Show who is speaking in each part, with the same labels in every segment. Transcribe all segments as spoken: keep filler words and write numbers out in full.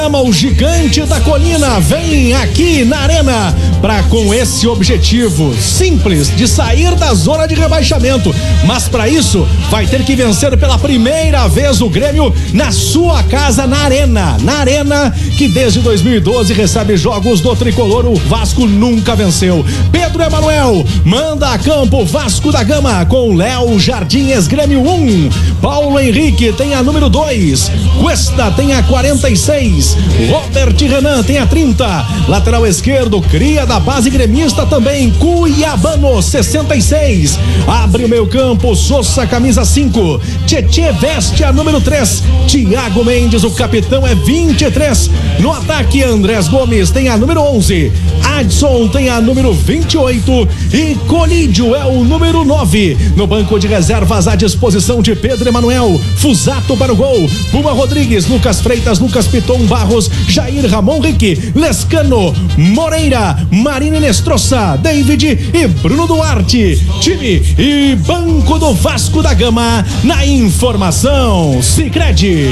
Speaker 1: O Gigante da Colina vem aqui na Arena para com esse objetivo simples de sair da zona de rebaixamento, mas para isso vai ter que vencer pela primeira vez o Grêmio na sua casa, na Arena, na Arena que desde dois mil e doze recebe jogos do Tricolor. O Vasco nunca venceu. Pedro Emanuel manda a campo Vasco da Gama com Léo Jardins, Grêmio um. Paulo Henrique tem a número dois, Cuesta tem a quarenta e seis, Robert Renan tem a trinta, lateral esquerdo, cria da base gremista também, Cuiabano, sessenta e seis, abre o meio campo, Sousa, camisa cinco, Tietê veste a número três, Thiago Mendes, o capitão, é vinte e três, no ataque, Andrés Gomes tem a número onze, Adson tem a número vinte e oito e Colídio é o número nove, no banco de reservas à disposição de Pedro Emanuel, Fusato para o gol, Puma Rodrigues, Lucas Freitas, Lucas Piton, Barros, Jair Ramon Rique, Lescano, Moreira, Marina Nestroça, David e Bruno Duarte. Time e banco do Vasco da Gama na informação Sicredi.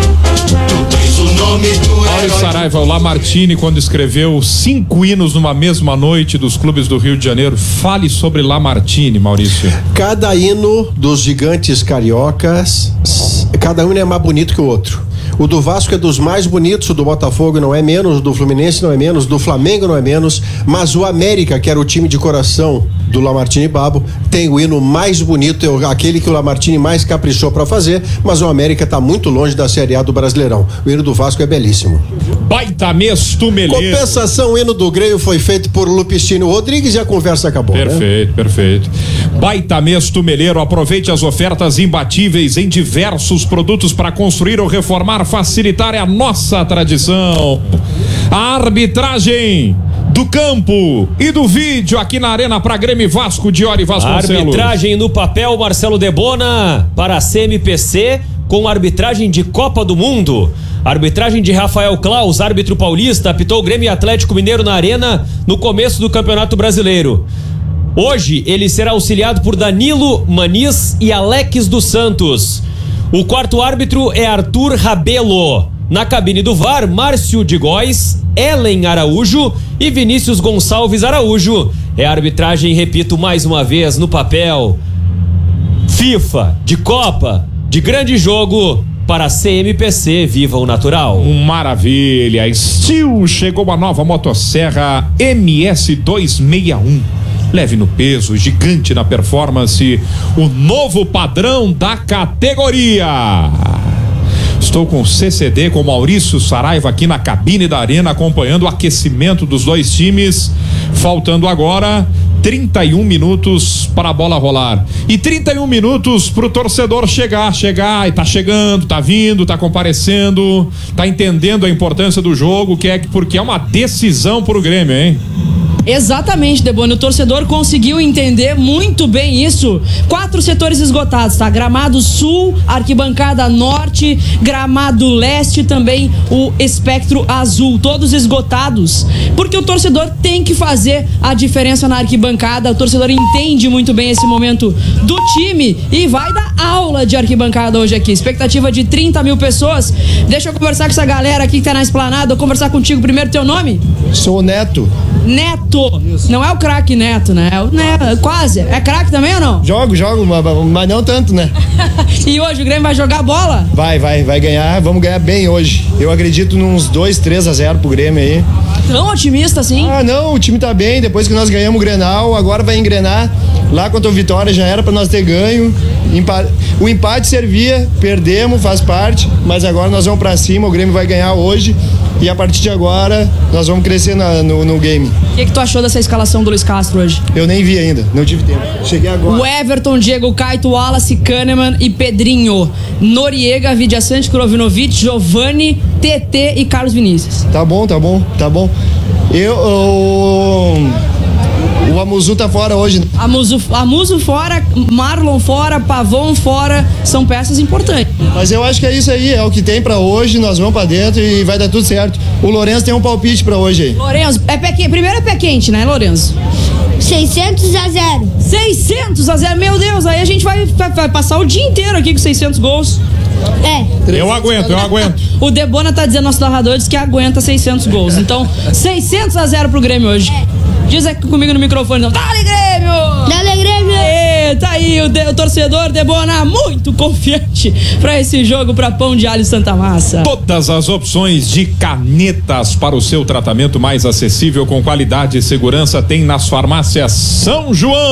Speaker 2: Maurício Saraiva, o Lamartine, quando escreveu cinco hinos numa mesma noite dos clubes do Rio de Janeiro, fale sobre Lamartine, Maurício.
Speaker 3: Cada hino dos gigantes cariocas, cada um é mais bonito que o outro. O do Vasco é dos mais bonitos, o do Botafogo não é menos, o do Fluminense não é menos, o do Flamengo não é menos, mas o América, que era o time de coração do Lamartine Babo, tem o hino mais bonito, é aquele que o Lamartine mais caprichou para fazer, mas o América está muito longe da Série A do Brasileirão. O hino do Vasco é belíssimo.
Speaker 2: Baita mesto, Meleiro.
Speaker 3: Compensação, o hino do Grêmio foi feito por Lupicínio Rodrigues e a conversa acabou.
Speaker 2: Perfeito, né? Perfeito. Baita mesto, Meleiro. Aproveite as ofertas imbatíveis em diversos produtos para construir ou reformar. Facilitar é a nossa tradição. A arbitragem do campo e do vídeo aqui na Arena para Grêmio Vasco, Diori Vasconcelos.
Speaker 4: Arbitragem no papel, Marcelo Debona para a C M P C com arbitragem de Copa do Mundo. Arbitragem de Rafael Claus, árbitro paulista, apitou o Grêmio Atlético Mineiro na Arena no começo do Campeonato Brasileiro. Hoje ele será auxiliado por Danilo Maniz e Alex dos Santos. O quarto árbitro é Arthur Rabelo. Na cabine do V A R, Márcio de Góes, Ellen Araújo e Vinícius Gonçalves Araújo. É a arbitragem, repito mais uma vez, no papel. FIFA, de Copa, de grande jogo para a C M P C, viva o natural.
Speaker 2: Maravilha. Steel, chegou uma nova motosserra M S duzentos e sessenta e um. Leve no peso, gigante na performance, o novo padrão da categoria. Estou com o C C D, com Maurício Saraiva aqui na cabine da Arena, acompanhando o aquecimento dos dois times. Faltando agora trinta e um minutos para a bola rolar. E trinta e um minutos para o torcedor chegar, chegar, e tá chegando, tá vindo, tá comparecendo, tá entendendo a importância do jogo, que é porque é uma decisão pro Grêmio, hein?
Speaker 5: Exatamente, Deboni, o torcedor conseguiu entender muito bem isso. Quatro setores esgotados, tá? Gramado Sul, Arquibancada Norte, Gramado Leste, também o Espectro Azul, todos esgotados, porque o torcedor tem que fazer a diferença na arquibancada. O torcedor entende muito bem esse momento do time e vai dar aula de arquibancada hoje aqui. Expectativa de trinta mil pessoas. Deixa eu conversar com essa galera aqui que tá na esplanada. Eu conversar contigo primeiro. Teu nome?
Speaker 6: Sou o Neto.
Speaker 5: Neto. Isso. Não é o craque Neto, né? É o Neto, quase. É craque também ou não?
Speaker 6: Jogo, jogo, mas não tanto, né?
Speaker 5: E hoje o Grêmio vai jogar bola?
Speaker 6: Vai, vai, vai ganhar. Vamos ganhar bem hoje. Eu acredito nos dois, três a zero pro Grêmio aí.
Speaker 5: Tão otimista assim?
Speaker 6: Ah, não, o time tá bem. Depois que nós ganhamos o Grenal, agora vai engrenar. Lá contra o Vitória já era pra nós ter ganho. O empate servia, perdemos, faz parte, mas agora nós vamos pra cima. O Grêmio vai ganhar hoje. E a partir de agora, nós vamos crescer na, no, no game.
Speaker 5: O que, que tu achou dessa escalação do Luiz Castro hoje?
Speaker 6: Eu nem vi ainda, não tive tempo. Cheguei agora.
Speaker 5: O Everton, Diego Caito, Wallace, Kahneman e Pedrinho. Noriega, Vidiaçante, Krovinovic, Giovani, T T e Carlos Vinícius.
Speaker 6: Tá bom, tá bom, tá bom. Eu... eu... O Amuzu tá fora hoje.
Speaker 5: Amuzu, Amuzu fora, Marlon fora, Pavon fora, são peças importantes.
Speaker 6: Mas eu acho que é isso aí, é o que tem pra hoje, nós vamos pra dentro e vai dar tudo certo. O Lourenço tem um palpite pra hoje aí.
Speaker 5: Lourenço, é pé quente, primeiro é pé quente, né, Lourenço?
Speaker 7: seiscentos a zero.
Speaker 5: seiscentos a zero, meu Deus, aí a gente vai, vai, vai passar o dia inteiro aqui com seiscentos gols.
Speaker 7: É.
Speaker 2: Eu aguento, eu aguento.
Speaker 5: O Debona tá dizendo, nosso narrador diz que aguenta seiscentos gols. Então, seiscentos a zero pro Grêmio hoje. Diz aqui comigo no microfone. Então, dale, Grêmio!
Speaker 7: Dale, Grêmio!
Speaker 5: E, tá aí o, de, o torcedor Debona muito confiante pra esse jogo, pra Pão de Alho Santa Massa.
Speaker 2: Todas as opções de canetas para o seu tratamento mais acessível com qualidade e segurança tem nas farmácias São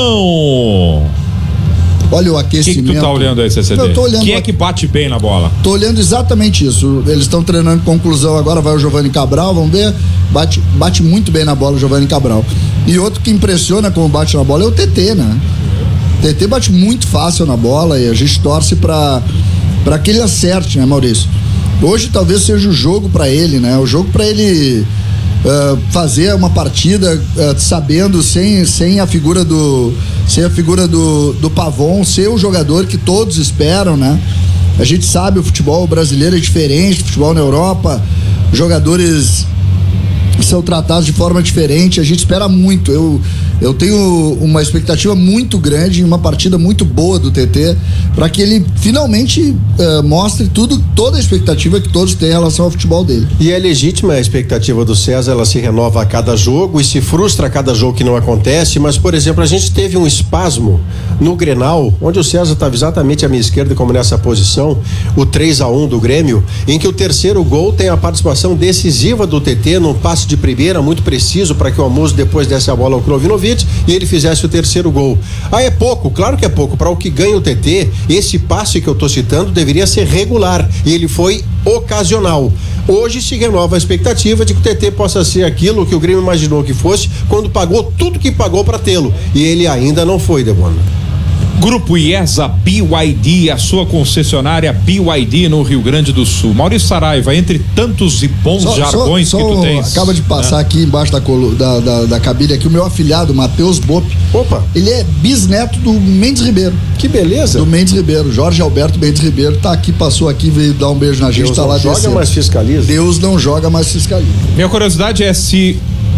Speaker 2: João.
Speaker 8: Olha o
Speaker 2: O que,
Speaker 8: aquecimento.
Speaker 2: que tu tá olhando aí, C C D?
Speaker 8: Eu tô olhando.
Speaker 2: Quem é que bate bem na bola?
Speaker 8: Tô olhando exatamente isso. Eles estão treinando conclusão agora, vai o Giovani Cabral, vamos ver. Bate, bate muito bem na bola o Giovani Cabral. E outro que impressiona como bate na bola é o T T, né? O T T bate muito fácil na bola e a gente torce pra, pra que ele acerte, né, Maurício? Hoje talvez seja o jogo pra ele, né? O jogo pra ele uh, fazer uma partida uh, sabendo, sem, sem a figura do sem a figura do, do Pavon, ser o jogador que todos esperam, né? A gente sabe, o futebol brasileiro é diferente do futebol na Europa, jogadores são tratados de forma diferente, a gente espera muito. Eu, eu tenho uma expectativa muito grande em uma partida muito boa do T T, para que ele finalmente uh, mostre tudo, toda a expectativa que todos têm em relação ao futebol dele.
Speaker 3: E é legítima a expectativa do César, ela se renova a cada jogo e se frustra a cada jogo que não acontece, mas, por exemplo, a gente teve um espasmo no Grenal, onde o César estava exatamente à minha esquerda, como nessa posição, o três a um do Grêmio, em que o terceiro gol tem a participação decisiva do T T num passe de primeira, muito preciso, para que o Amuso depois desse a bola ao Krovinovic e ele fizesse o terceiro gol. Ah, é pouco? Claro que é pouco. Para o que ganha o T T, esse passe que eu tô citando deveria ser regular e ele foi ocasional. Hoje se renova a expectativa de que o T T possa ser aquilo que o Grêmio imaginou que fosse quando pagou tudo que pagou para tê-lo, e ele ainda não foi, Debona.
Speaker 2: Grupo IESA B Y D, a sua concessionária B Y D no Rio Grande do Sul. Maurício Saraiva, entre tantos e bons
Speaker 8: Só-
Speaker 2: jargões
Speaker 8: só-
Speaker 2: que
Speaker 8: só
Speaker 2: tu tens.
Speaker 8: Acaba de passar aqui embaixo da, colu- da, da, da cabine aqui o meu afilhado, Matheus Bop.
Speaker 3: Opa,
Speaker 8: Ele é bisneto do Mendes Ribeiro.
Speaker 3: que beleza.
Speaker 8: Do Mendes Ribeiro, Jorge Alberto Mendes Ribeiro, tá aqui, passou aqui, veio dar um beijo na gente,
Speaker 3: Deus
Speaker 8: tá
Speaker 3: não
Speaker 8: lá
Speaker 3: joga,
Speaker 8: descendo.
Speaker 3: mas fiscaliza.
Speaker 8: Deus não joga, mas fiscaliza.
Speaker 2: Minha curiosidade é se.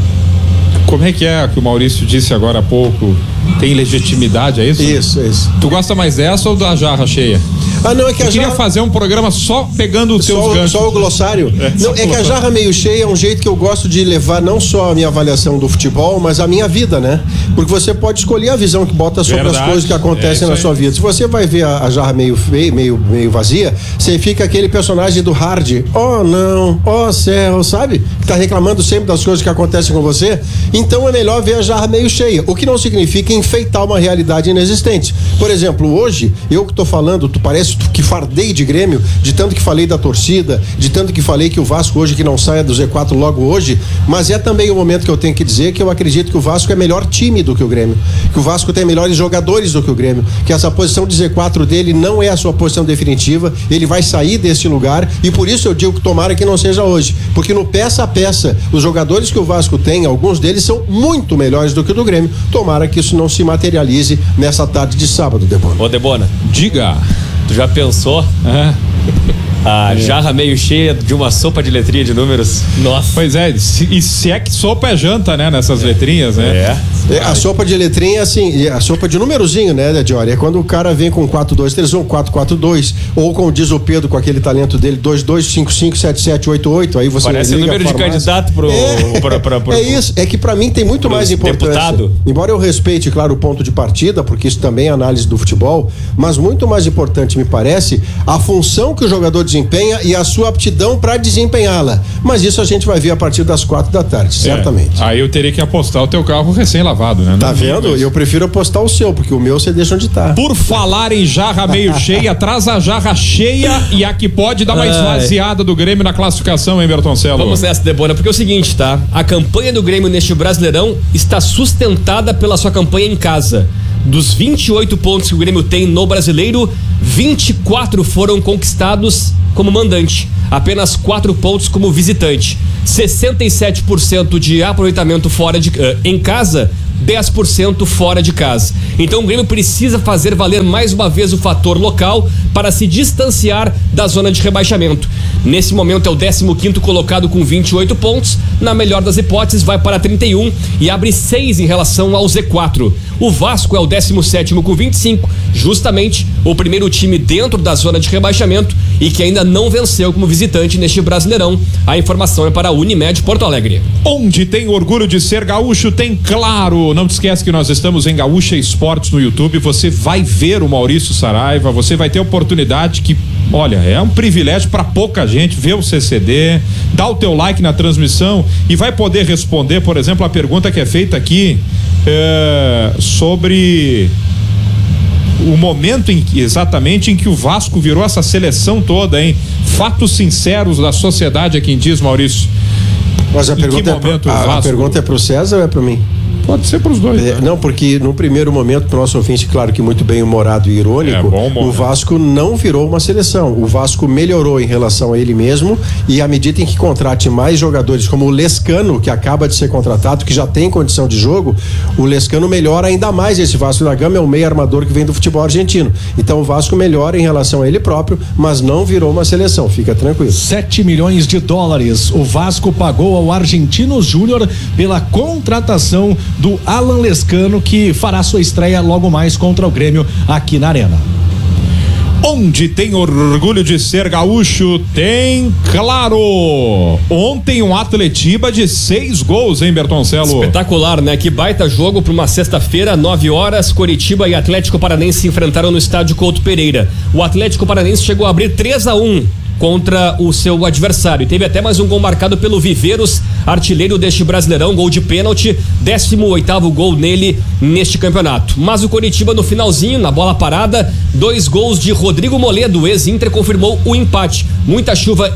Speaker 2: Como é que é que o Maurício disse agora há pouco? Tem legitimidade, é isso?
Speaker 3: Isso, isso.
Speaker 2: Tu gosta mais dessa ou da jarra cheia?
Speaker 3: Ah, não, é que
Speaker 2: Eu
Speaker 3: a
Speaker 2: queria
Speaker 3: jarra...
Speaker 2: fazer um programa só pegando os teus
Speaker 3: Só, o-
Speaker 2: ganchos.
Speaker 3: só o glossário?
Speaker 2: É,
Speaker 3: não,
Speaker 2: só
Speaker 3: é
Speaker 2: o
Speaker 3: que a
Speaker 2: glossário.
Speaker 3: jarra meio cheia é um jeito que eu gosto de levar não só a minha avaliação do futebol, mas a minha vida, né? Porque você pode escolher a visão que bota sobre
Speaker 2: Verdade,
Speaker 3: as coisas que
Speaker 2: é
Speaker 3: acontecem
Speaker 2: isso
Speaker 3: na
Speaker 2: aí.
Speaker 3: sua vida. Se você vai ver a, a jarra meio, feia, meio, meio vazia, você fica aquele personagem do Hard. Oh, não, oh, céu, sabe? Que tá reclamando sempre das coisas que acontecem com você. Então é melhor ver a jarra meio cheia, o que não significa enfeitar uma realidade inexistente. Por exemplo, hoje, eu que tô falando, tu parece que fardei de Grêmio, de tanto que falei da torcida, de tanto que falei que o Vasco hoje que não saia do Z quatro logo hoje, mas é também o momento que eu tenho que dizer que eu acredito que o Vasco é melhor time do que o Grêmio, que o Vasco tem melhores jogadores do que o Grêmio, que essa posição de Z quatro dele não é a sua posição definitiva, ele vai sair desse lugar e por isso eu digo que tomara que não seja hoje, porque no peça a peça, os jogadores que o Vasco tem, alguns deles são muito melhores do que o do Grêmio, tomara que isso não se materialize nessa tarde de sábado, Debona.
Speaker 4: Ô, Debona,
Speaker 2: Diga.
Speaker 4: tu já pensou
Speaker 2: É.
Speaker 4: a jarra meio cheia de uma sopa de letrinha de números? Nossa.
Speaker 2: Pois é, se- e se é que sopa é janta, né? Nessas letrinhas, né?
Speaker 4: É.
Speaker 3: É, a sopa de letrinha, assim, a sopa de numerozinho, né, Diori? É quando o cara vem com quatro dois três um, quatro quatro dois, ou como diz o Pedro, com aquele talento dele, dois dois cinco cinco sete sete oito oito, aí você
Speaker 4: Parece o
Speaker 3: liga a
Speaker 4: número de
Speaker 3: farmácia.
Speaker 4: candidato pro-
Speaker 3: É,
Speaker 4: pra- pra- pro-
Speaker 3: é isso, é que pra mim tem muito
Speaker 4: pro
Speaker 3: mais importância.
Speaker 4: deputado.
Speaker 3: Embora eu respeite, claro, o ponto de partida, porque isso também é análise do futebol, mas muito mais importante, me parece, a função que o jogador desempenha e a sua aptidão pra desempenhá-la. Mas isso a gente vai ver a partir das quatro da tarde, certamente.
Speaker 2: É. Aí eu teria que apostar o teu carro recém-lavado, né?
Speaker 3: Tá
Speaker 2: Não-
Speaker 3: vendo? Eu prefiro apostar o seu, porque o meu você deixa onde tá.
Speaker 2: Por falar em jarra meio cheia, traz a jarra cheia e a que pode dar uma
Speaker 4: Ai.
Speaker 2: esvaziada do Grêmio na classificação, hein, Bertoncelo?
Speaker 4: Vamos nessa, Debona, porque é o seguinte, tá? A campanha do Grêmio neste Brasileirão está sustentada pela sua campanha em casa. Dos vinte e oito pontos que o Grêmio tem no Brasileiro, vinte e quatro foram conquistados como mandante, apenas quatro pontos como visitante. sessenta e sete por cento de aproveitamento fora de, uh, em casa, dez por cento fora de casa. Então o Grêmio precisa fazer valer mais uma vez o fator local para se distanciar da zona de rebaixamento. Nesse momento é o décimo quinto colocado com vinte e oito pontos. Na melhor das hipóteses, vai para trinta e um e abre seis em relação ao Z quatro. O Vasco é o décimo sétimo com vinte e cinco, justamente o primeiro time dentro da zona de rebaixamento e que ainda não venceu como visitante neste Brasileirão. A informação é para a Unimed Porto Alegre.
Speaker 2: Onde tem orgulho de ser gaúcho, tem Claro. Não te esquece que nós estamos em Gaúcha Esportes no YouTube. Você vai ver o Maurício Saraiva, você vai ter oportunidade que, olha, é um privilégio para pouca gente ver o C C D, dá o teu like na transmissão e vai poder responder, por exemplo, a pergunta que é feita aqui é, sobre o momento em que, exatamente em que o Vasco virou essa seleção toda, hein? Fatos sinceros da sociedade é quem diz, Maurício.
Speaker 3: Mas a
Speaker 2: em
Speaker 3: pergunta, é pro, a, a pergunta é pro César ou é pro mim?
Speaker 2: Pode ser para os dois.
Speaker 3: É,
Speaker 2: né?
Speaker 3: Não, porque no primeiro momento, pro nosso ouvinte, claro que muito bem humorado e irônico,
Speaker 2: É, bom humor,
Speaker 3: o Vasco não virou uma seleção. O Vasco melhorou em relação a ele mesmo e à medida em que contrate mais jogadores, como o Lescano, que acaba de ser contratado, que já tem condição de jogo, o Lescano melhora ainda mais esse Vasco da Gama, é o meio armador que vem do futebol argentino. Então o Vasco melhora em relação a ele próprio, mas não virou uma seleção, fica tranquilo.
Speaker 1: sete milhões de dólares o Vasco pagou ao Argentino Júnior pela contratação do Alan Lescano, que fará sua estreia logo mais contra o Grêmio aqui na Arena.
Speaker 2: Onde tem orgulho de ser gaúcho, tem Claro. Ontem um Atletiba de seis gols, hein, Bertoncelo?
Speaker 4: Espetacular, né? Que baita jogo para uma sexta-feira, nove horas, Coritiba e Atlético Paranense se enfrentaram no estádio Couto Pereira. O Atlético Paranense chegou a abrir três a um contra o seu adversário. E teve até mais um gol marcado pelo Viveiros, artilheiro deste Brasileirão, gol de pênalti, décimo oitavo gol nele neste campeonato. Mas o Coritiba no finalzinho, na bola parada, dois gols de Rodrigo Moledo, ex-Inter, confirmou o empate. Muita chuva